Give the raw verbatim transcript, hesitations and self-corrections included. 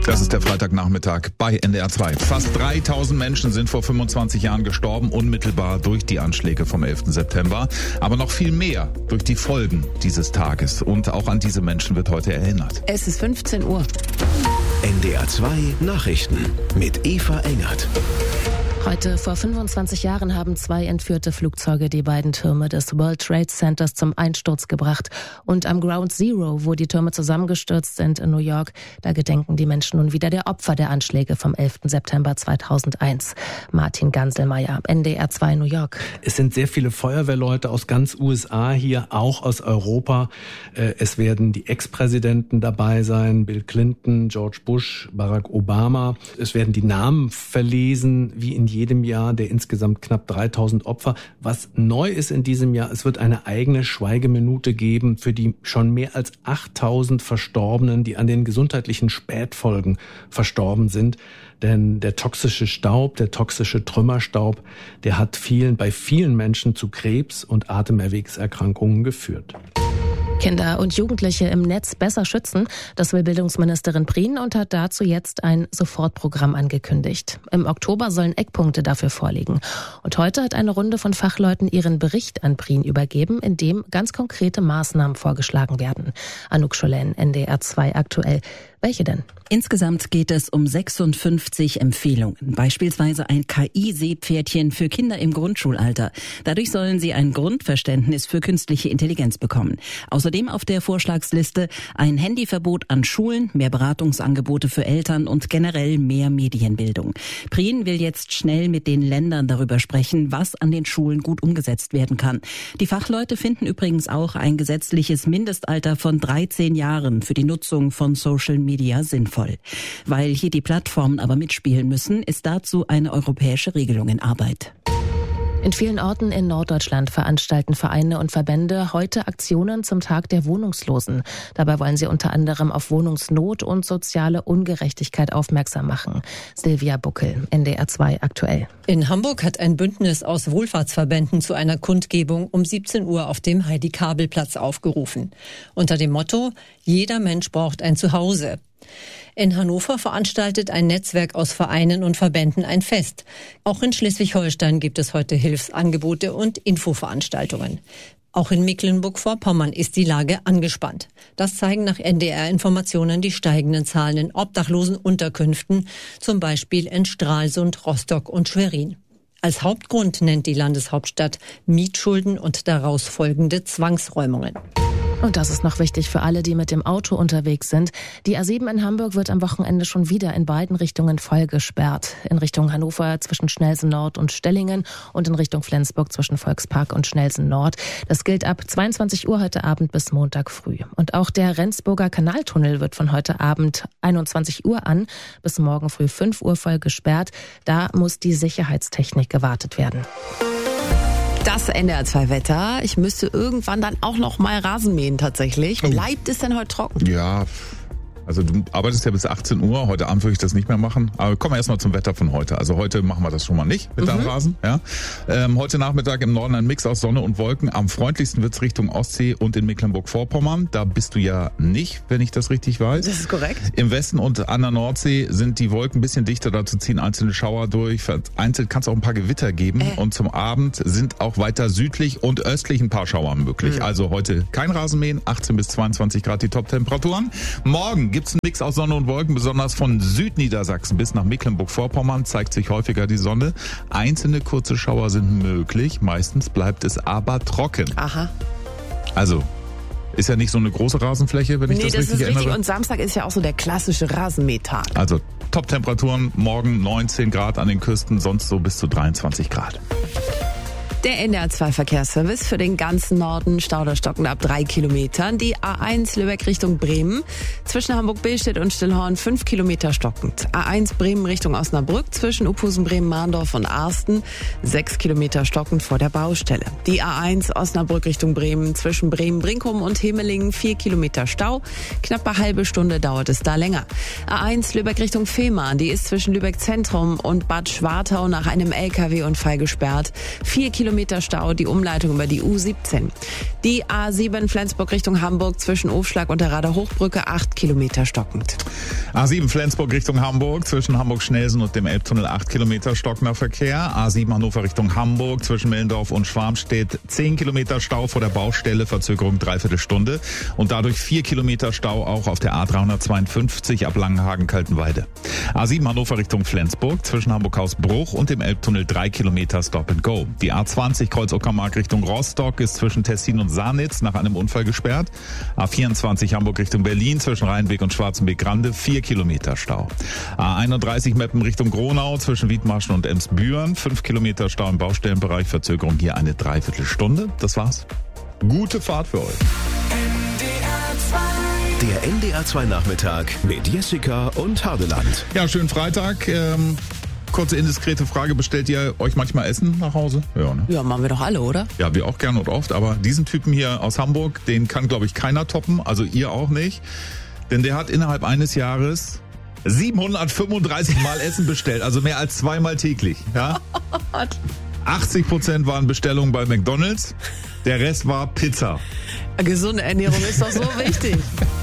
Das ist der Freitagnachmittag bei N D R zwei. Fast dreitausend Menschen sind vor fünfundzwanzig Jahren gestorben, unmittelbar durch die Anschläge vom elften September. Aber noch viel mehr durch die Folgen dieses Tages. Und auch an diese Menschen wird heute erinnert. Es ist fünfzehn Uhr. N D R zwei Nachrichten mit Eva Engert. Heute vor fünfundzwanzig Jahren haben zwei entführte Flugzeuge die beiden Türme des World Trade Centers zum Einsturz gebracht. Und am Ground Zero, wo die Türme zusammengestürzt sind in New York, da gedenken die Menschen nun wieder der Opfer der Anschläge vom elften September zweitausendeins. Martin Ganselmeier, N D R zwei New York. Es sind sehr viele Feuerwehrleute aus ganz U S A hier, auch aus Europa. Es werden die Ex-Präsidenten dabei sein, Bill Clinton, George Bush, Barack Obama. Es werden die Namen verlesen, wie in jedem Jahr der insgesamt knapp dreitausend Opfer. Was neu ist in diesem Jahr, es wird eine eigene Schweigeminute geben für die schon mehr als achttausend Verstorbenen, die an den gesundheitlichen Spätfolgen verstorben sind. Denn der toxische Staub, der toxische Trümmerstaub, der hat vielen, bei vielen Menschen zu Krebs und Atemerwegserkrankungen geführt. Kinder und Jugendliche im Netz besser schützen, das will Bildungsministerin Prien und hat dazu jetzt ein Sofortprogramm angekündigt. Im Oktober sollen Eckpunkte dafür vorliegen. Und heute hat eine Runde von Fachleuten ihren Bericht an Prien übergeben, in dem ganz konkrete Maßnahmen vorgeschlagen werden. Anouk Scholen, N D R zwei aktuell. Welche denn? Insgesamt geht es um sechsundfünfzig Empfehlungen. Beispielsweise ein K I-Seepferdchen für Kinder im Grundschulalter. Dadurch sollen sie ein Grundverständnis für künstliche Intelligenz bekommen. Außerdem auf der Vorschlagsliste ein Handyverbot an Schulen, mehr Beratungsangebote für Eltern und generell mehr Medienbildung. Prien will jetzt schnell mit den Ländern darüber sprechen, was an den Schulen gut umgesetzt werden kann. Die Fachleute finden übrigens auch ein gesetzliches Mindestalter von dreizehn Jahren für die Nutzung von Social Media sinnvoll. Weil hier die Plattformen aber mitspielen müssen, ist dazu eine europäische Regelung in Arbeit. In vielen Orten in Norddeutschland veranstalten Vereine und Verbände heute Aktionen zum Tag der Wohnungslosen. Dabei wollen sie unter anderem auf Wohnungsnot und soziale Ungerechtigkeit aufmerksam machen. Silvia Buckel, N D R zwei aktuell. In Hamburg hat ein Bündnis aus Wohlfahrtsverbänden zu einer Kundgebung um siebzehn Uhr auf dem Heidi-Kabel-Platz aufgerufen. Unter dem Motto: Jeder Mensch braucht ein Zuhause. In Hannover veranstaltet ein Netzwerk aus Vereinen und Verbänden ein Fest. Auch in Schleswig-Holstein gibt es heute Hilfsangebote und Infoveranstaltungen. Auch in Mecklenburg-Vorpommern ist die Lage angespannt. Das zeigen nach N D R-Informationen die steigenden Zahlen in Obdachlosenunterkünften, zum Beispiel in Stralsund, Rostock und Schwerin. Als Hauptgrund nennt die Landeshauptstadt Mietschulden und daraus folgende Zwangsräumungen. Und das ist noch wichtig für alle, die mit dem Auto unterwegs sind. Die A sieben in Hamburg wird am Wochenende schon wieder in beiden Richtungen voll gesperrt. In Richtung Hannover zwischen Schnellsen Nord und Stellingen und in Richtung Flensburg zwischen Volkspark und Schnellsen Nord. Das gilt ab zweiundzwanzig Uhr heute Abend bis Montag früh. Und auch der Rendsburger Kanaltunnel wird von heute Abend einundzwanzig Uhr an bis morgen früh fünf Uhr voll gesperrt. Da muss die Sicherheitstechnik gewartet werden. Das N D R zwei Wetter. Ich müsste irgendwann dann auch noch mal Rasen mähen tatsächlich. Bleibt es denn heute trocken? Ja, also du arbeitest ja bis achtzehn Uhr. Heute Abend würde ich das nicht mehr machen. Aber kommen wir erstmal zum Wetter von heute. Also heute machen wir das schon mal nicht mit mhm. deinem Rasen. Ja. Ähm, heute Nachmittag im Norden ein Mix aus Sonne und Wolken. Am freundlichsten wird's Richtung Ostsee und in Mecklenburg-Vorpommern. Da bist du ja nicht, wenn ich das richtig weiß. Das ist korrekt. Im Westen und an der Nordsee sind die Wolken ein bisschen dichter. Dazu ziehen einzelne Schauer durch. Vereinzelt kann es auch ein paar Gewitter geben. Äh. Und zum Abend sind auch weiter südlich und östlich ein paar Schauer möglich. Mhm. Also heute kein Rasenmähen. achtzehn bis zweiundzwanzig Grad die Top-Temperaturen. Morgen gibt's einen Mix aus Sonne und Wolken, besonders von Südniedersachsen bis nach Mecklenburg-Vorpommern zeigt sich häufiger die Sonne. Einzelne kurze Schauer sind möglich, meistens bleibt es aber trocken. Aha. Also, ist ja nicht so eine große Rasenfläche, wenn ich nee, das, das richtig ist erinnere. Richtig. Und Samstag ist ja auch so der klassische Rasenmähtag. Also Top-Temperaturen, morgen neunzehn Grad an den Küsten, sonst so bis zu dreiundzwanzig Grad. Der N D R zwei Verkehrsservice für den ganzen Norden, Stau oder stockend ab drei Kilometern. Die A eins Lübeck Richtung Bremen, zwischen Hamburg-Billstedt und Stillhorn fünf Kilometer stockend. A eins Bremen Richtung Osnabrück, zwischen Uphusen, Bremen, Mahndorf und Arsten, sechs Kilometer stockend vor der Baustelle. Die A eins Osnabrück Richtung Bremen, zwischen Bremen-Brinkum und Hemelingen, vier Kilometer Stau. Knapp eine halbe Stunde dauert es da länger. A eins Lübeck Richtung Fehmarn, die ist zwischen Lübeck Zentrum und Bad Schwartau nach einem L K W-Unfall gesperrt. Vier Kilometer Kilometer Stau, die Umleitung über die U siebzehn. Die A sieben Flensburg Richtung Hamburg zwischen Ofschlag und der Rader Hochbrücke acht Kilometer stockend. A sieben Flensburg Richtung Hamburg zwischen Hamburg-Schnelsen und dem Elbtunnel acht Kilometer stockender Verkehr. A sieben Hannover Richtung Hamburg zwischen Mellendorf und Schwarmstedt zehn Kilometer Stau vor der Baustelle, Verzögerung dreiviertel Stunde und dadurch vier Kilometer Stau auch auf der A dreihundertzweiundfünfzig ab Langenhagen-Kaltenweide. A sieben Hannover Richtung Flensburg zwischen Hamburg-Hausbruch und dem Elbtunnel drei Kilometer Stop and Go. Die A zwanzig Kreuz-Uckermark Richtung Rostock ist zwischen Tessin und Sanitz nach einem Unfall gesperrt. A vierundzwanzig Hamburg Richtung Berlin zwischen Rheinweg und Schwarzenbeck-Grande vier Kilometer Stau. A einunddreißig Meppen Richtung Gronau zwischen Wiedmarschen und Emsbüren fünf Kilometer Stau im Baustellenbereich, Verzögerung hier eine Dreiviertelstunde. Das war's. Gute Fahrt für euch. Der N D R zwei Nachmittag mit Jessica und Hardeland. Ja, schönen Freitag. Ähm, kurze indiskrete Frage, bestellt ihr euch manchmal Essen nach Hause? Ja, ne? Ja, machen wir doch alle, oder? Ja, wir auch gern und oft, aber diesen Typen hier aus Hamburg, den kann, glaube ich, keiner toppen, also ihr auch nicht. Denn der hat innerhalb eines Jahres siebenhundertfünfunddreißig Mal Essen bestellt, also mehr als zweimal täglich. Ja? achtzig Prozent waren Bestellungen bei McDonald's, der Rest war Pizza. Gesunde Ernährung ist doch so wichtig.